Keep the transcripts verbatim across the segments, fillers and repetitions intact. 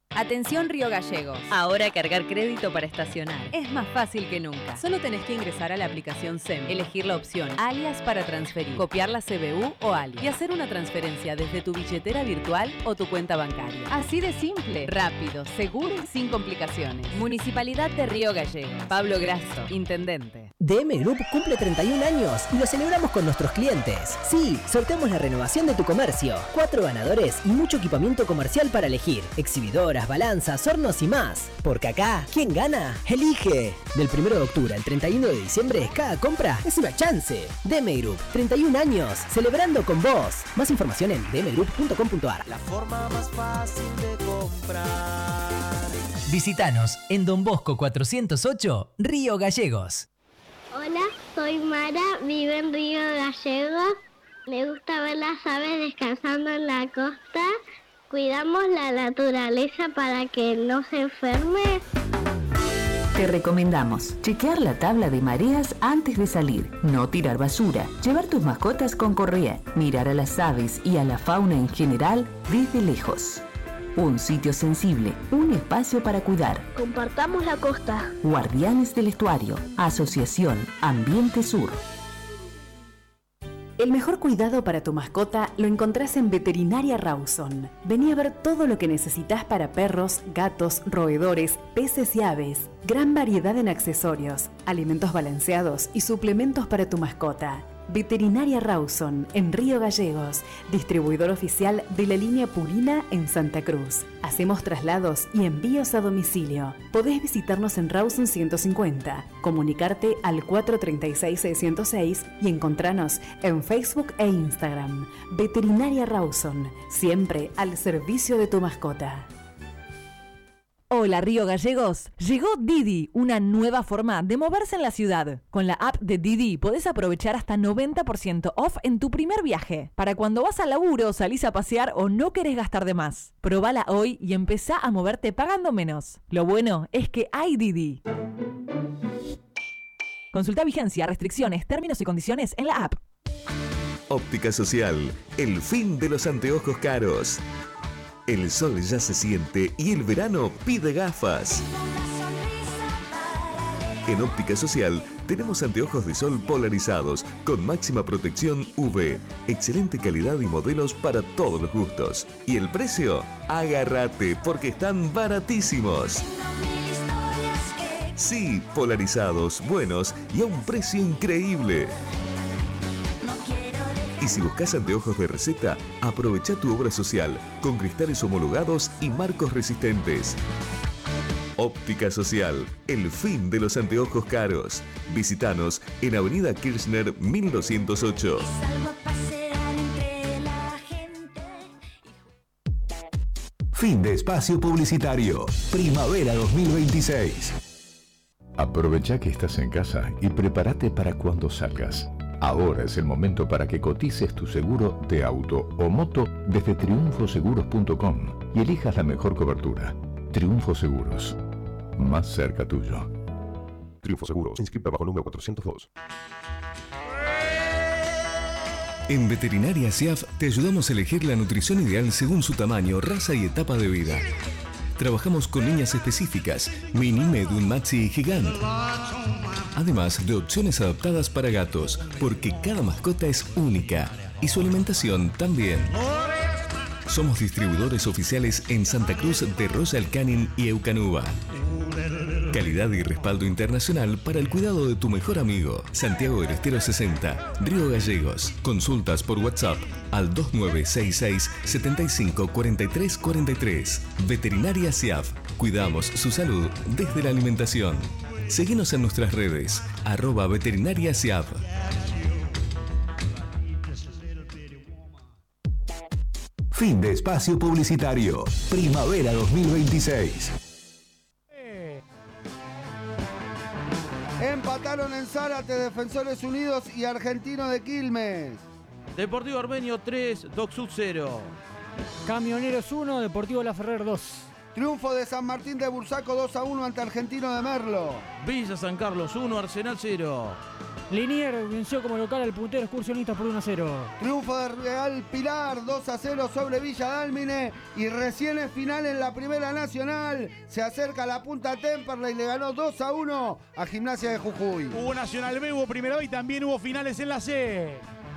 Atención Río Gallegos. Ahora cargar crédito para estacionar es más fácil que nunca. Solo tenés que ingresar a la aplicación S E M, elegir la opción alias para transferir, copiar la C B U o alias y hacer una transferencia desde tu billetera virtual o tu cuenta bancaria. Así de simple, rápido, seguro y sin complicaciones. Municipalidad de Río Gallegos. Pablo Grasso, Intendente. D M Group cumple treinta y un años y lo celebramos con nuestros clientes. Sí, sorteamos la renovación de tu comercio. Cuatro ganadores y mucho equipamiento comercial para elegir. Exhibidoras, balanzas, hornos y más. Porque acá, ¿quién gana? Elige. Del primero de octubre al treinta y uno de diciembre, cada compra es una chance. D M Group, treinta y un años, celebrando con vos. Más información en d m group punto com punto a r. La forma más fácil de comprar. Visítanos en Don Bosco cuatrocientos ocho, Río Gallegos. Hola, soy Mara, vivo en Río Gallegos. Me gusta ver las aves descansando en la costa. Cuidamos la naturaleza para que no se enferme. Te recomendamos chequear la tabla de mareas antes de salir, no tirar basura, llevar tus mascotas con correa, mirar a las aves y a la fauna en general desde lejos. Un sitio sensible, un espacio para cuidar. Compartamos la costa. Guardianes del Estuario, Asociación Ambiente Sur. El mejor cuidado para tu mascota lo encontrás en Veterinaria Rawson. Vení a ver todo lo que necesitas para perros, gatos, roedores, peces y aves. Gran variedad en accesorios, alimentos balanceados y suplementos para tu mascota. Veterinaria Rawson, en Río Gallegos, distribuidor oficial de la línea Purina en Santa Cruz. Hacemos traslados y envíos a domicilio. Podés visitarnos en Rawson ciento cincuenta, comunicarte al cuatro tres seis, seis cero seis y encontrarnos en Facebook e Instagram. Veterinaria Rawson, siempre al servicio de tu mascota. Hola Río Gallegos, llegó Didi, una nueva forma de moverse en la ciudad. Con la app de Didi podés aprovechar hasta noventa por ciento off en tu primer viaje, para cuando vas al laburo, salís a pasear o no querés gastar de más. Probala hoy y empezá a moverte pagando menos. Lo bueno es que hay Didi. Consulta vigencia, restricciones, términos y condiciones en la app. Óptica Social, el fin de los anteojos caros. El sol ya se siente y el verano pide gafas. En Óptica Social tenemos anteojos de sol polarizados con máxima protección U V, excelente calidad y modelos para todos los gustos. ¿Y el precio? Agárrate porque están baratísimos. Sí, polarizados, buenos y a un precio increíble. Y si buscas anteojos de receta, aprovecha tu obra social con cristales homologados y marcos resistentes. Óptica Social, el fin de los anteojos caros. Visítanos en Avenida Kirchner mil doscientos ocho. Fin de espacio publicitario. Primavera dos mil veintiséis. Aprovecha que estás en casa y prepárate para cuando salgas. Ahora es el momento para que cotices tu seguro de auto o moto desde triunfo seguros punto com y elijas la mejor cobertura. Triunfo Seguros, más cerca tuyo. Triunfo Seguros, inscrita bajo número cuatrocientos dos. En Veterinaria S I A F te ayudamos a elegir la nutrición ideal según su tamaño, raza y etapa de vida. Trabajamos con líneas específicas, Mini, Medun, Maxi y Gigant. Además de opciones adaptadas para gatos, porque cada mascota es única y su alimentación también. Somos distribuidores oficiales en Santa Cruz de Royal Canin y Eucanuba. Calidad y respaldo internacional para el cuidado de tu mejor amigo. Santiago del Estero sesenta, Río Gallegos. Consultas por WhatsApp al dos nueve seis seis, siete cinco cuatro tres cuatro tres. Veterinaria S I A F. Cuidamos su salud desde la alimentación. Seguinos en nuestras redes, arroba veterinaria S I A F. Fin de espacio publicitario. Primavera dos mil veintiséis. Empataron en Zárate Defensores Unidos y Argentino de Quilmes. Deportivo Armenio tres, Docsud cero. Camioneros uno, Deportivo La Ferrer dos. Triunfo de San Martín de Bursaco dos a uno ante Argentino de Merlo. Villa San Carlos uno, Arsenal cero. Liniers venció como local al puntero Excursionistas por uno a cero. Triunfo de Real Pilar dos a cero sobre Villa Dálmine y recién es final en la Primera Nacional. Se acerca a la punta Temperley y le ganó dos a uno a Gimnasia de Jujuy. Hubo Nacional B, hubo Primera B y también hubo finales en la C.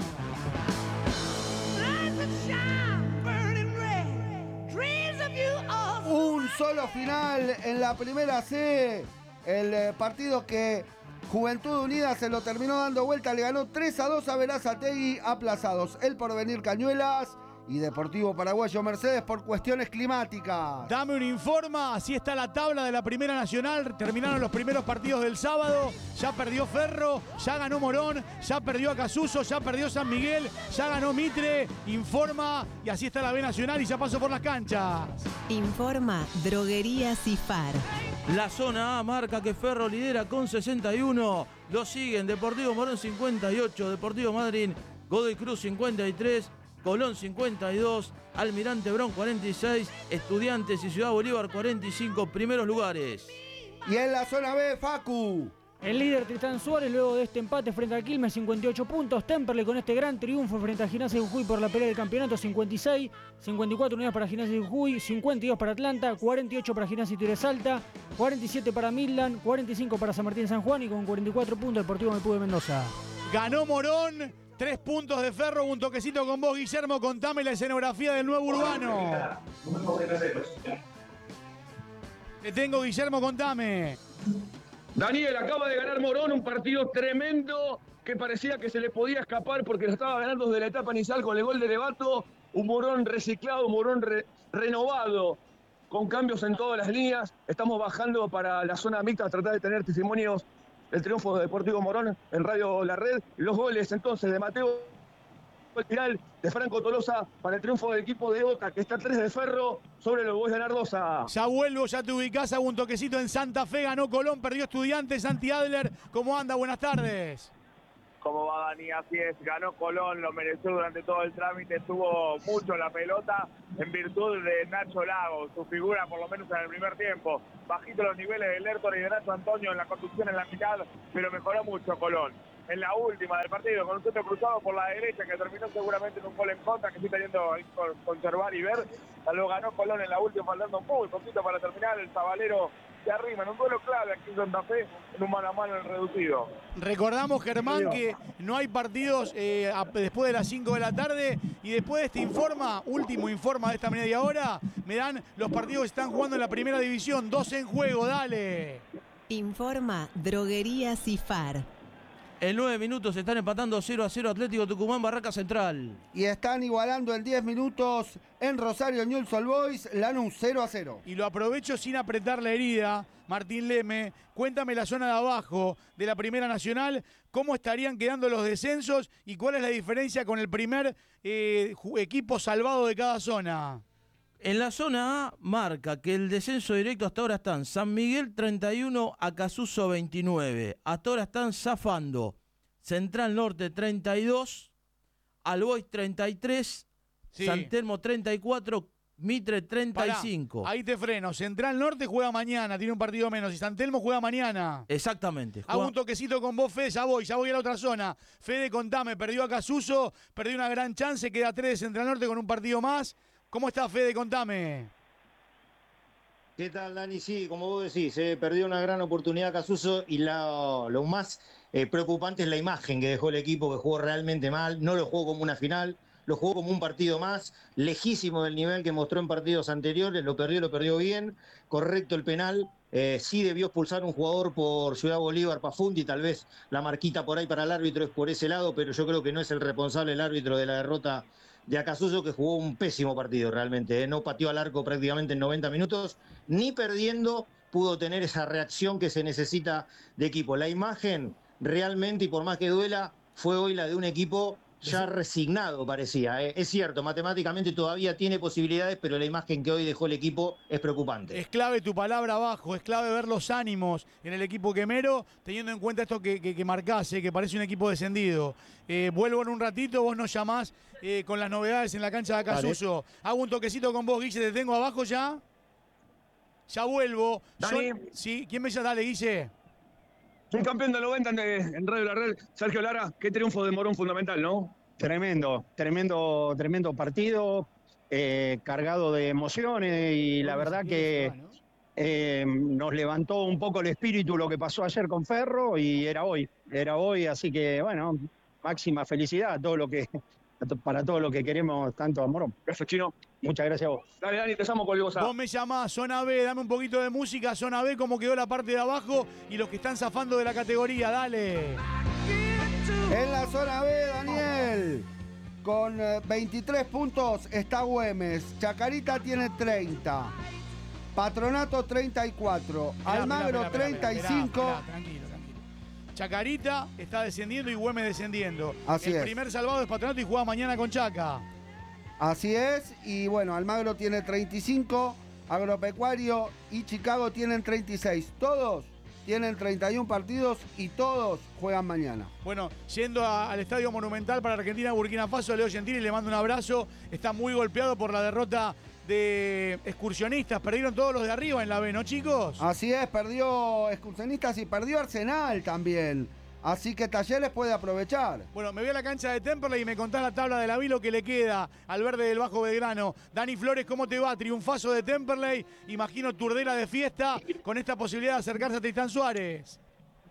Un solo final en la Primera C. El eh, partido que Juventud Unida se lo terminó dando vuelta, le ganó tres a dos a Berazategui, aplazados El Porvenir Cañuelas y Deportivo Paraguayo Mercedes por cuestiones climáticas. Dame un informa, así está la tabla de la Primera Nacional. Terminaron los primeros partidos del sábado. Ya perdió Ferro, ya ganó Morón, ya perdió Acasuso, ya perdió San Miguel, ya ganó Mitre. Informa, y así está la B Nacional y ya pasó por las canchas. Informa Droguería Cifar. La zona A marca que Ferro lidera con sesenta y uno. Lo siguen Deportivo Morón cincuenta y ocho, Deportivo Madryn, Godoy Cruz cincuenta y tres, Colón cincuenta y dos, Almirante Brown cuarenta y seis, Estudiantes y Ciudad Bolívar cuarenta y cinco, primeros lugares. Y en la zona B, Facu. El líder Tristán Suárez luego de este empate frente a Quilmes, cincuenta y ocho puntos. Temperley con este gran triunfo frente a Gimnasia de Jujuy por la pelea del campeonato, cincuenta y seis, cincuenta y cuatro unidades para Gimnasia de Jujuy, cincuenta y dos para Atlanta, cuarenta y ocho para Gimnasia de Salta, cuarenta y siete para Midland, cuarenta y cinco para San Martín de San Juan y con cuarenta y cuatro puntos Deportivo Maipú de Mendoza. Ganó Morón, tres puntos de Ferro, un toquecito con vos, Guillermo. Contame la escenografía del nuevo urbano. Te tengo, Guillermo, contame. Daniel, acaba de ganar Morón, un partido tremendo que parecía que se le podía escapar porque lo estaba ganando desde la etapa inicial con el gol de Levato. Un Morón reciclado, un Morón re, renovado, con cambios en todas las líneas. Estamos bajando para la zona mixta a tratar de tener testimonios del triunfo de Deportivo Morón en Radio La Red. Los goles entonces de Mateo, el final de Franco Tolosa para el triunfo del equipo de Ota, que está tres de Ferro sobre los Boys de Nardosa. Ya vuelvo, ya te ubicás, hago un toquecito en Santa Fe, ganó Colón, perdió Estudiantes, Santi Adler. ¿Cómo anda? Buenas tardes. ¿Cómo va, Dani? Así es, ganó Colón, lo mereció durante todo el trámite, estuvo mucho la pelota en virtud de Nacho Lago, su figura por lo menos en el primer tiempo. Bajito los niveles de Lertor y de Nacho Antonio en la conducción en la mitad, pero mejoró mucho Colón. En la última del partido, con un centro cruzado por la derecha que terminó seguramente en un gol en contra, que sí está yendo a conservar y ver. Lo ganó Colón en la última, faltando muy poquito para terminar. El Zabalero se arrima en un duelo clave aquí en Santa Fe, en un mano a mano en el reducido. Recordamos, Germán, que no hay partidos eh, a, después de las cinco de la tarde, y después de este informa, último informa de esta media hora, me dan los partidos que están jugando en la primera división, dos en juego, dale. Informa Droguería Cifar. En nueve minutos están empatando cero a cero Atlético Tucumán, Barraca Central. Y están igualando en diez minutos en Rosario Newell's Old Boys, Lanús cero a cero. Y lo aprovecho sin apretar la herida, Martín Leme. Cuéntame la zona de abajo de la Primera Nacional, cómo estarían quedando los descensos y cuál es la diferencia con el primer eh, equipo salvado de cada zona. En la zona A marca que el descenso directo hasta ahora están San Miguel treinta y uno, Acasuso veintinueve. Hasta ahora están zafando Central Norte treinta y dos, Albois treinta y tres, sí. San Telmo treinta y cuatro, Mitre treinta y cinco. Pará, ahí te freno. Central Norte juega mañana, tiene un partido menos. Y San Telmo juega mañana. Exactamente. Juega... Hago un toquecito con vos, Fede, ya voy, ya voy a la otra zona. Fede, contame, perdió a Casuso, perdió una gran chance, queda tres de Central Norte con un partido más. ¿Cómo está, Fede? Contame. ¿Qué tal, Dani? Sí, como vos decís, eh, perdió una gran oportunidad Casuso y la, lo más eh, preocupante es la imagen que dejó el equipo, que jugó realmente mal, no lo jugó como una final, lo jugó como un partido más, lejísimo del nivel que mostró en partidos anteriores, lo perdió, lo perdió bien, correcto el penal, eh, sí debió expulsar un jugador por Ciudad Bolívar, Pafundi, tal vez la marquita por ahí para el árbitro es por ese lado, pero yo creo que no es el responsable el árbitro de la derrota de Acasuso, que jugó un pésimo partido realmente, ¿eh? No pateó al arco prácticamente en noventa minutos, ni perdiendo pudo tener esa reacción que se necesita de equipo. La imagen realmente, y por más que duela, fue hoy la de un equipo ya resignado, parecía. ¿eh? Es cierto, matemáticamente todavía tiene posibilidades, pero la imagen que hoy dejó el equipo es preocupante. Es clave tu palabra abajo, es clave ver los ánimos en el equipo quemero, teniendo en cuenta esto que, que, que marcás, eh, que parece un equipo descendido. Eh, vuelvo en un ratito, vos nos llamás eh, con las novedades en la cancha de Acasuso. Vale. Hago un toquecito con vos, Guille, te tengo abajo ya. Ya vuelvo. Son... ¿Sí? ¿Quién me llama? Dale, Guille. El campeón del noventa en Radio La Red, Sergio Lara, qué triunfo de Morón fundamental, ¿no? Tremendo, tremendo, tremendo partido, eh, cargado de emociones y la verdad que eh, nos levantó un poco el espíritu lo que pasó ayer con Ferro y era hoy, era hoy, así que bueno, máxima felicidad, todo lo que, para todo lo que queremos tanto a Morón. Gracias, Chino. Muchas gracias a vos. Dale, Dani, te llamo cualquier cosa. Vos me llamás, Zona B, dame un poquito de música, Zona B, cómo quedó la parte de abajo y los que están zafando de la categoría, dale. En la zona B, Daniel, con eh, veintitrés puntos está Güemes, Chacarita tiene treinta, Patronato treinta y cuatro, Esperá, Almagro esperá, esperá, treinta y esperá, cinco. esperá, tranquilo, tranquilo. Chacarita está descendiendo y Güemes descendiendo. Así el es. primer salvado es Patronato y juega mañana con Chaca. Así es, y bueno, Almagro tiene treinta y cinco, Agropecuario y Chicago tienen treinta y seis. Todos tienen treinta y uno partidos y todos juegan mañana. Bueno, yendo a- al Estadio Monumental para Argentina, Burkina Faso, Leo Gentili le mando un abrazo. Está muy golpeado por la derrota de Excursionistas. Perdieron todos los de arriba en la B, ¿no, chicos? Así es, perdió Excursionistas y perdió Arsenal también. Así que Talleres puede aprovechar. Bueno, me voy a la cancha de Temperley y me contás la tabla de la B, lo que le queda al verde del Bajo Belgrano. Dani Flores, ¿cómo te va? Triunfazo de Temperley. Imagino turdera de fiesta con esta posibilidad de acercarse a Tristán Suárez.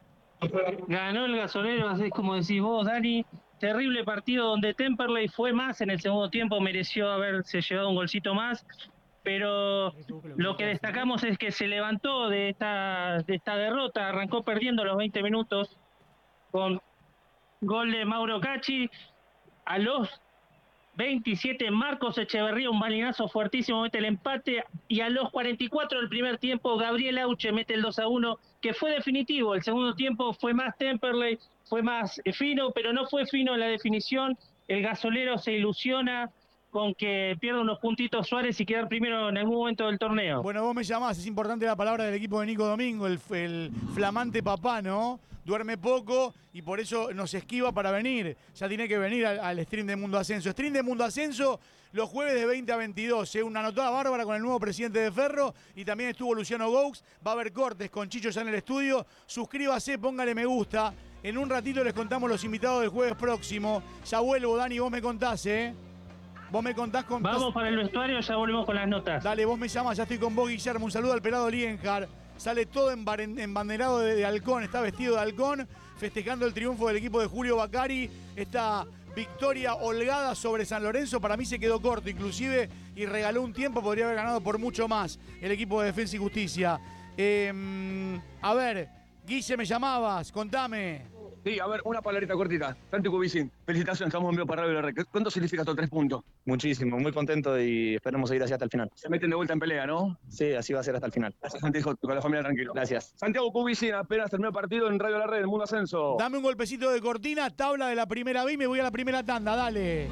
Ganó el Gasolero, así es como decís vos, Dani. Terrible partido donde Temperley fue más en el segundo tiempo, mereció haberse llevado un golcito más, pero lo que destacamos es que se levantó de esta, de esta derrota, arrancó perdiendo los veinte minutos con gol de Mauro Cacci. A los veintisiete, Marcos Echeverría, un balinazo fuertísimo, mete el empate, y a los cuarenta y cuatro del primer tiempo, Gabriel Auche mete el dos a uno, que fue definitivo. El segundo tiempo fue más Temperley, fue más eh, fino, pero no fue fino en la definición. El Gasolero se ilusiona con que pierda unos puntitos Suárez y quedar primero en algún momento del torneo. Bueno, vos me llamás, es importante la palabra del equipo de Nico Domingo, el, el flamante papá, ¿no? Duerme poco y por eso nos esquiva para venir. Ya tiene que venir al, al stream de Mundo Ascenso. Stream de Mundo Ascenso los jueves de veinte a veintidós. ¿eh? Una anotada bárbara con el nuevo presidente de Ferro y también estuvo Luciano Gaux. Va a haber cortes con Chicho ya en el estudio. Suscríbase, póngale me gusta. En un ratito les contamos los invitados del jueves próximo. Ya vuelvo, Dani, vos me contás, ¿eh? Vos me contás con... Vamos para el vestuario, ya volvemos con las notas. Dale, vos me llamás, ya estoy con vos, Guillermo. Un saludo al pelado Lienhard. Sale todo embar- embanderado de, de halcón, está vestido de halcón, festejando el triunfo del equipo de Julio Bacari. Esta victoria holgada sobre San Lorenzo, para mí se quedó corto, inclusive, y regaló un tiempo, podría haber ganado por mucho más el equipo de Defensa y Justicia. Eh, a ver, Guille, me llamabas, contame. Sí, a ver, una palabrita cortita. Santi Cubicín, felicitaciones, estamos en vivo para Radio La Red. ¿Cuánto significa estos tres puntos? Muchísimo, muy contento y esperemos seguir así hasta el final. Se meten de vuelta en pelea, ¿no? Sí, así va a ser hasta el final. Gracias, Santiago, con la familia tranquilo. Gracias. Santiago Cubicín, apenas terminó el partido en Radio La Red, en Mundo Ascenso. Dame un golpecito de cortina, tabla de la primera B y me voy a la primera tanda, dale.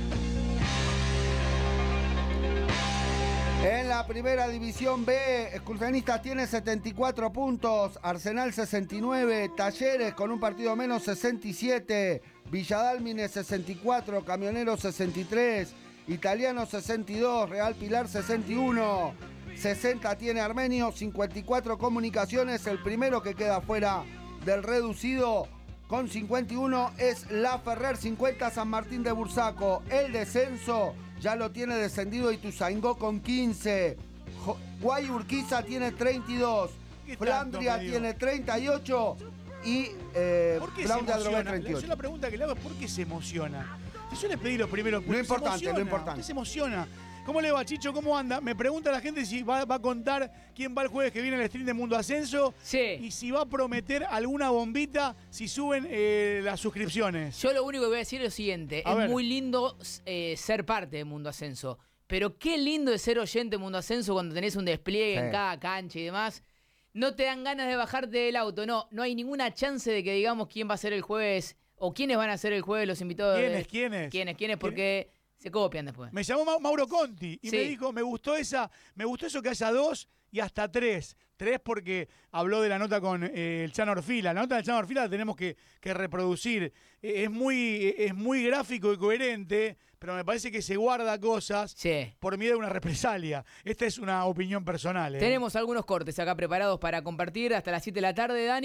En la primera división B, Excursionistas tiene setenta y cuatro puntos, Arsenal sesenta y nueve, Talleres con un partido menos sesenta y siete, Villadálmine sesenta y cuatro, Camioneros sesenta y tres, Italiano sesenta y dos, Real Pilar sesenta y uno, sesenta tiene Armenio, cincuenta y cuatro Comunicaciones, el primero que queda fuera del reducido con cincuenta y uno es La Ferrer, cincuenta San Martín de Bursaco, el descenso ya lo tiene descendido Ituzaingó con quince. Jo- Guay Urquiza tiene treinta y dos. Flandria tanto, tiene treinta y ocho. Y eh, ¿Por qué se Brown de Adrogué emociona? treinta y Yo ocho. la pregunta que le hago es ¿por qué se emociona? Te suele pedir los primeros Lo puntos. Se importante, lo emociona. importante. ¿Qué se emociona? ¿Cómo le va, Chicho? ¿Cómo anda? Me pregunta la gente si va, va a contar quién va el jueves que viene al stream de Mundo Ascenso. Sí. Y si va a prometer alguna bombita si suben eh, las suscripciones. Yo lo único que voy a decir es lo siguiente. A es ver. muy lindo eh, ser parte de Mundo Ascenso. Pero qué lindo es ser oyente de Mundo Ascenso cuando tenés un despliegue Sí. en cada cancha y demás. No te dan ganas de bajarte del auto. No, no hay ninguna chance de que digamos quién va a ser el jueves o quiénes van a ser el jueves los invitados. de- ¿Quiénes? ¿Quiénes? ¿Quiénes? ¿Quiénes? Porque se copian después. Me llamó Ma- Mauro Conti y Sí. me dijo, me gustó esa, me gustó eso que haya dos y hasta tres. Tres porque habló de la nota con eh, el Chano Orfila. La nota del Chano Orfila la tenemos que, que reproducir. Eh, es, muy, es muy gráfico y coherente, pero me parece que se guarda cosas por miedo a una represalia. Esta es una opinión personal. ¿eh? Tenemos algunos cortes acá preparados para compartir hasta las siete de la tarde, Dani.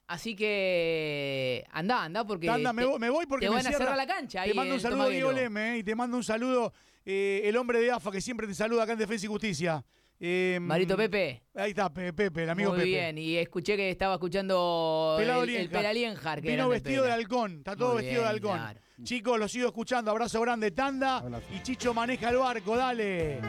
Así que anda, anda, porque Anda, me, te, voy, me voy porque te me van a cierra. cerrar la cancha. Te ahí mando un en saludo, Tomaguelo. Diego Leme, eh, y te mando un saludo eh, el hombre de A F A que siempre te saluda acá en Defensa y Justicia. Eh, Marito Pepe. Ahí está, Pepe, Pepe, el amigo Muy Pepe. bien, y escuché que estaba escuchando Pelado el, el Lienhard. Pela Lienhard, que Vino era vestido Pela. de halcón, está todo Muy vestido de bien, halcón. claro. Chicos, los sigo escuchando. Abrazo grande, tanda. Y Chicho maneja el barco, dale.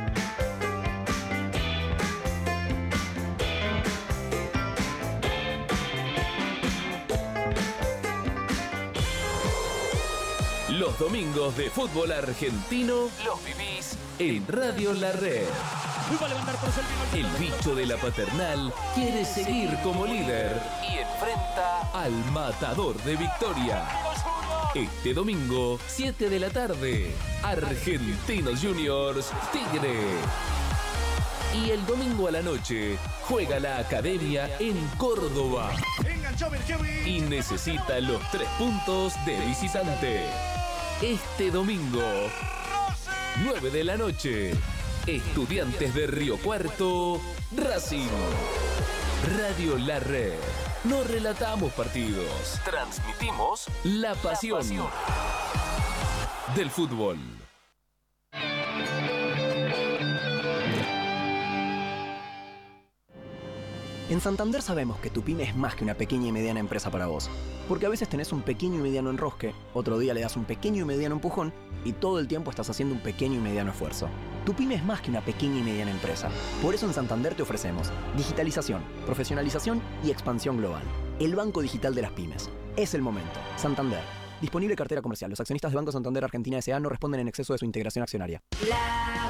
Los domingos de fútbol argentino los vivís en Radio La Red. El bicho de la paternal quiere seguir como líder y enfrenta al matador de Victoria. Este domingo, siete de la tarde, Argentinos Juniors Tigre. Y el domingo a la noche, juega la Academia en Córdoba. Y necesita los tres puntos de visitante. Este domingo, nueve de la noche, Estudiantes de Río Cuarto, Racing. Radio La Red. No relatamos partidos, transmitimos la pasión, la pasión. del fútbol. En Santander sabemos que tu pyme es más que una pequeña y mediana empresa para vos. Porque a veces tenés un pequeño y mediano enrosque, otro día le das un pequeño y mediano empujón y todo el tiempo estás haciendo un pequeño y mediano esfuerzo. Tu pyme es más que una pequeña y mediana empresa. Por eso en Santander te ofrecemos digitalización, profesionalización y expansión global. El banco digital de las pymes. Es el momento. Santander. Disponible cartera comercial. Los accionistas de Banco Santander Argentina S A no responden en exceso de su integración accionaria. La